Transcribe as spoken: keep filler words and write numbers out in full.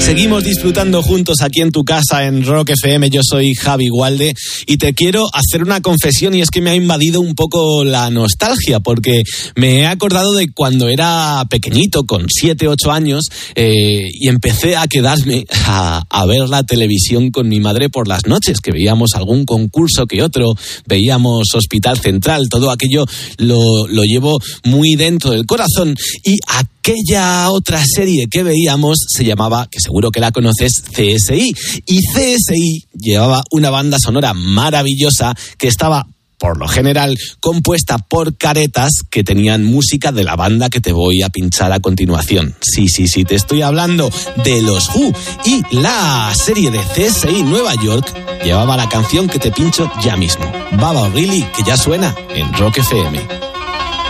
Seguimos disfrutando juntos aquí en tu casa en Rock F M. Yo soy Javi Gualde y te quiero hacer una confesión, y es que me ha invadido un poco la nostalgia, porque me he acordado de cuando era pequeñito, con siete, ocho años, eh, y empecé a quedarme a, a ver la televisión con mi madre por las noches, que veíamos algún concurso que otro, veíamos Hospital Central, todo aquello lo, lo llevo muy dentro del corazón. Y aquella otra serie que veíamos se llamaba, que seguro que la conoces, C S I. Y C S I llevaba una banda sonora maravillosa que estaba, por lo general, compuesta por caretas que tenían música de la banda que te voy a pinchar a continuación. Sí, sí, sí, te estoy hablando de los Who. Y la serie de C S I Nueva York llevaba la canción que te pincho ya mismo, Baba O'Reilly, que ya suena en Rock F M.